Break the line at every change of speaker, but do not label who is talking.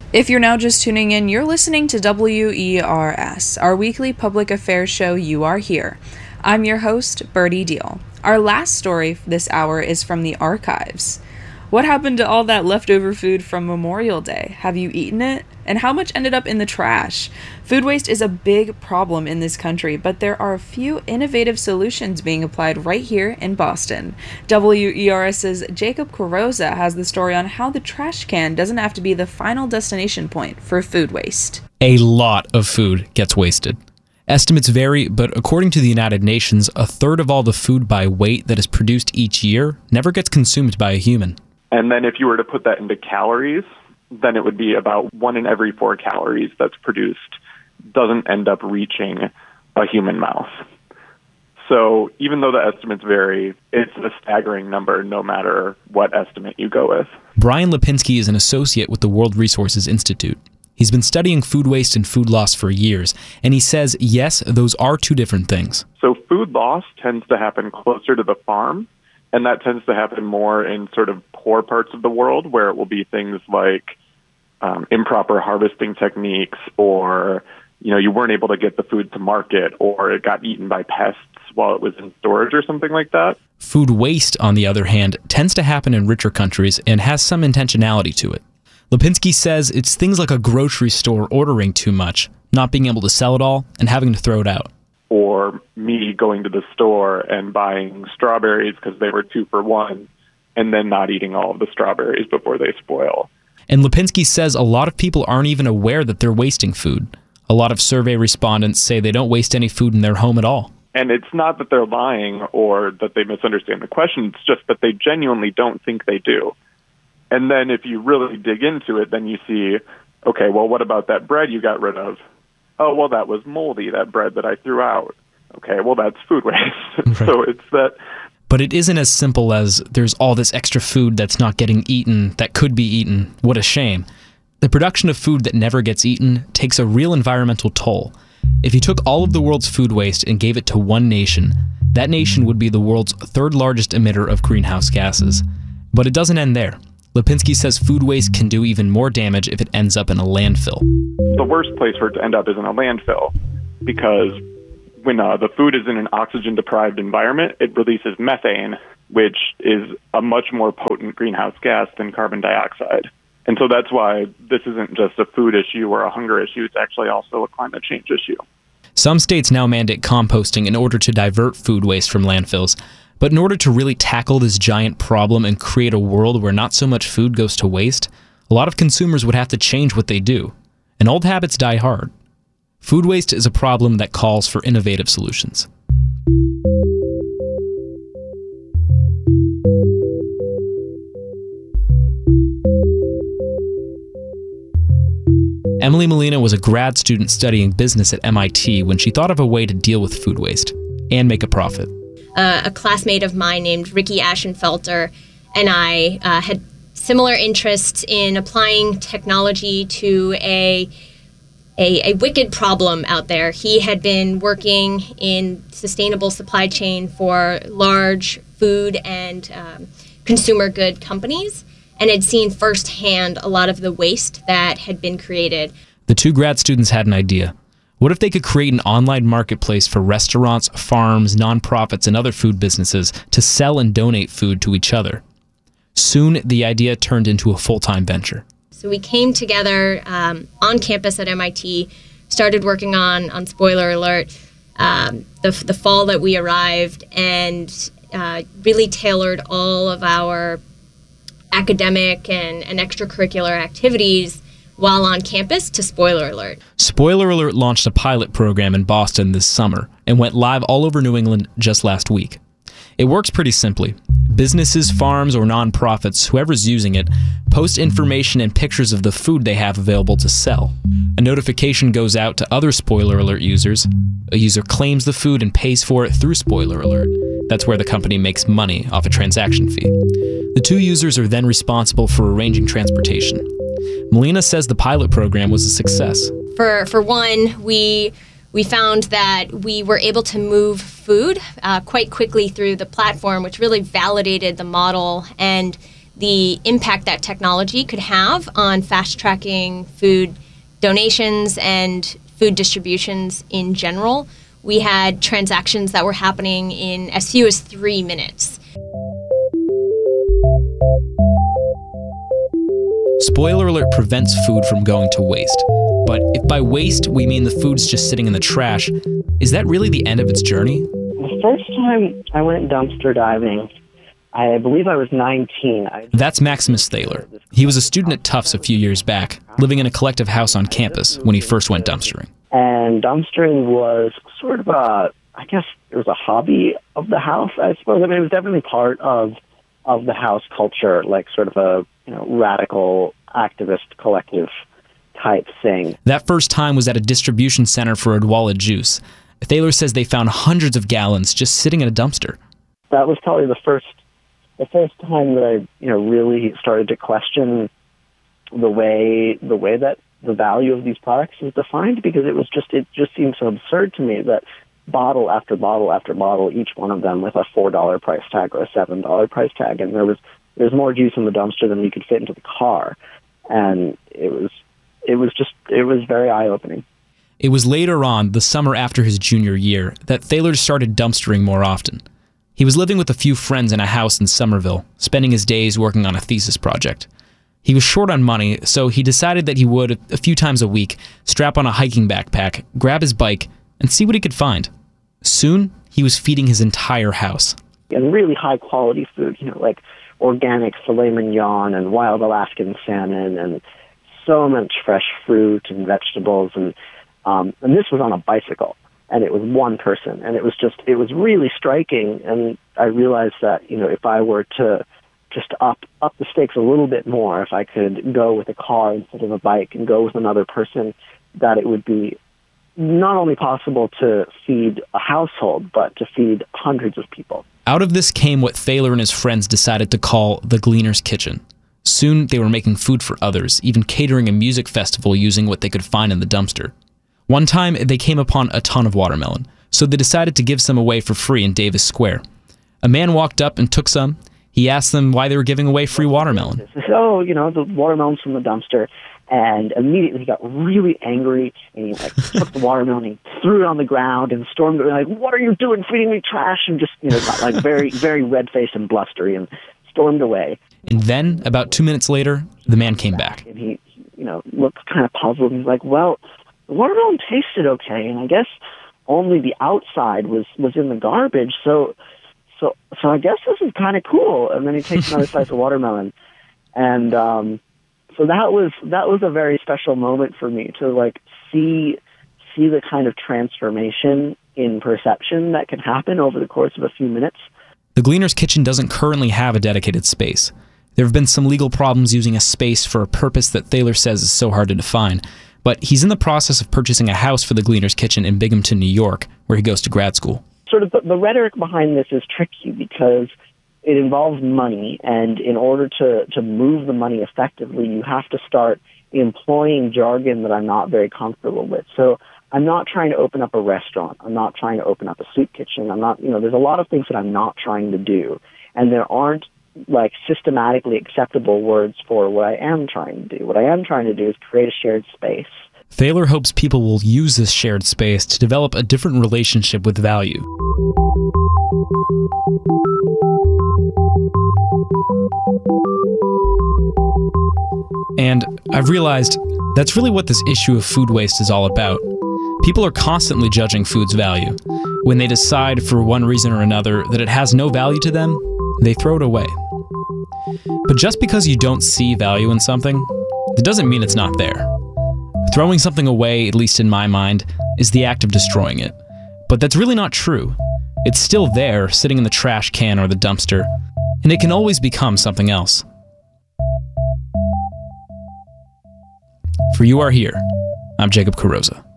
If you're now just tuning in, you're listening to WERS, our weekly public affairs show You Are Here. I'm your host, Birdie Deal. Our last story this hour is from the archives. What happened to all that leftover food from Memorial Day? Have you eaten it? And how much ended up in the trash? Food waste is a big problem in this country, but there are a few innovative solutions being applied right here in Boston. WERS's Jacob Carosa has the story on how the trash can doesn't have to be the final destination point for food waste.
A lot of food gets wasted. Estimates vary, but according to the United Nations, a third of all the food by weight that is produced each year never gets consumed by a human.
And then if you were to put that into calories, then it would be about 1 in every 4 calories that's produced doesn't end up reaching a human mouth. So even though the estimates vary, it's a staggering number no matter what estimate you go with.
Brian Lipinski is an associate with the World Resources Institute. He's been studying food waste and food loss for years, and he says, yes, those are two different things.
So food loss tends to happen closer to the farm, and that tends to happen more in sort of poor parts of the world where it will be things like improper harvesting techniques, or you weren't able to get the food to market, or it got eaten by pests while it was in storage or something like that.
Food waste, on the other hand, tends to happen in richer countries and has some intentionality to it. Lipinski says it's things like a grocery store ordering too much, not being able to sell it all, and having to throw it out.
Or me going to the store and buying strawberries because they were 2 for $1, and then not eating all of the strawberries before they spoil.
And Lipinski says a lot of people aren't even aware that they're wasting food. A lot of survey respondents say they don't waste any food in their home at all.
And it's not that they're lying or that they misunderstand the question, it's just that they genuinely don't think they do. And then if you really dig into it, then you see, okay, well, what about that bread you got rid of? Oh, well, that was moldy, that bread that I threw out. Okay, well, that's food waste. Right. So it's that.
But it isn't as simple as there's all this extra food that's not getting eaten that could be eaten. What a shame. The production of food that never gets eaten takes a real environmental toll. If you took all of the world's food waste and gave it to one nation, that nation would be the world's third largest emitter of greenhouse gases. But it doesn't end there. Lipinski says food waste can do even more damage if it ends up in a landfill.
The worst place for it to end up is in a landfill, because when the food is in an oxygen-deprived environment, it releases methane, which is a much more potent greenhouse gas than carbon dioxide. And so that's why this isn't just a food issue or a hunger issue, it's actually also a climate change issue.
Some states now mandate composting in order to divert food waste from landfills. But in order to really tackle this giant problem and create a world where not so much food goes to waste, a lot of consumers would have to change what they do. And old habits die hard. Food waste is a problem that calls for innovative solutions. Emily Molina was a grad student studying business at MIT when she thought of a way to deal with food waste and make a profit.
A classmate of mine named Ricky Ashenfelter and I had similar interests in applying technology to a wicked problem out there. He had been working in sustainable supply chain for large food and consumer good companies and had seen firsthand a lot of the waste that had been created.
The two grad students had an idea. What if they could create an online marketplace for restaurants, farms, nonprofits, and other food businesses to sell and donate food to each other? Soon, the idea turned into a full-time venture.
So we came together on campus at MIT, started working on Spoiler Alert the fall that we arrived, and really tailored all of our academic and extracurricular activities while on campus to Spoiler Alert.
Spoiler Alert launched a pilot program in Boston this summer and went live all over New England just last week. It works pretty simply. Businesses, farms, or nonprofits, whoever's using it, post information and pictures of the food they have available to sell. A notification goes out to other Spoiler Alert users. A user claims the food and pays for it through Spoiler Alert. That's where the company makes money off a transaction fee. The two users are then responsible for arranging transportation. Molina says the pilot program was a success.
For one, we found that we were able to move food quite quickly through the platform, which really validated the model and the impact that technology could have on fast-tracking food donations and food distributions in general. We had transactions that were happening in as few as 3 minutes.
Spoiler alert prevents food from going to waste. But if by waste we mean the food's just sitting in the trash, is that really the end of its journey?
The first time I went dumpster diving, I believe I was 19.
That's Maximus Thaler. He was a student at Tufts a few years back, living in a collective house on campus when he first went dumpstering.
And dumpstering was sort of I guess it was a hobby of the house, I suppose. I mean, it was definitely part of the house culture, like sort of a radical activist collective type thing.
That first time was at a distribution center for Odwalla juice. Thaler says they found hundreds of gallons just sitting in a dumpster.
That was probably the first time that I really started to question the way that the value of these products is defined, because it just seemed so absurd to me that bottle after bottle after bottle, each one of them with a $4 price tag or a $7 price tag, and there's more juice in the dumpster than you could fit into the car, and it was very eye-opening.
It was later on, the summer after his junior year, that Thaler started dumpstering more often. He was living with a few friends in a house in Somerville, spending his days working on a thesis project. He was short on money, so he decided that he would, a few times a week, strap on a hiking backpack, grab his bike, and see what he could find. Soon, he was feeding his entire house.
And really high-quality food, like organic filet mignon and wild Alaskan salmon and so much fresh fruit and vegetables. And this was on a bicycle, and it was one person. And it was really striking. And I realized that, if I were to just up the stakes a little bit more, if I could go with a car instead of a bike and go with another person, that it would be not only possible to feed a household, but to feed hundreds of people.
Out of this came what Thaler and his friends decided to call the Gleaner's Kitchen. Soon, they were making food for others, even catering a music festival using what they could find in the dumpster. One time, they came upon a ton of watermelon, so they decided to give some away for free in Davis Square. A man walked up and took some. He asked them why they were giving away free watermelon.
So, the watermelon's from the dumpster. And immediately he got really angry, and he took the watermelon and he threw it on the ground and stormed like, "What are you doing feeding me trash?" And just, got very, very red-faced and blustery and stormed away.
And then, about 2 minutes later, the man came back.
And he, looked kind of puzzled. He's like, "Well, the watermelon tasted okay, and I guess only the outside was in the garbage, so I guess this is kind of cool." And then he takes another slice of watermelon, and so that was a very special moment for me to see the kind of transformation in perception that can happen over the course of a few minutes.
The Gleaner's Kitchen doesn't currently have a dedicated space. There have been some legal problems using a space for a purpose that Thaler says is so hard to define, but he's in the process of purchasing a house for the Gleaner's Kitchen in Binghamton, New York, where he goes to grad school.
Sort of the rhetoric behind this is tricky because it involves money, and in order to move the money effectively, you have to start employing jargon that I'm not very comfortable with. So I'm not trying to open up a restaurant. I'm not trying to open up a soup kitchen. I'm not, there's a lot of things that I'm not trying to do, and there aren't systematically acceptable words for what I am trying to do. What I am trying to do is create a shared space.
Thaler hopes people will use this shared space to develop a different relationship with value. And I've realized that's really what this issue of food waste is all about. People are constantly judging food's value. When they decide for one reason or another that it has no value to them, they throw it away. But just because you don't see value in something, it doesn't mean it's not there. Throwing something away, at least in my mind, is the act of destroying it. But that's really not true. It's still there, sitting in the trash can or the dumpster, and it can always become something else. For You Are Here, I'm Jacob Carosa.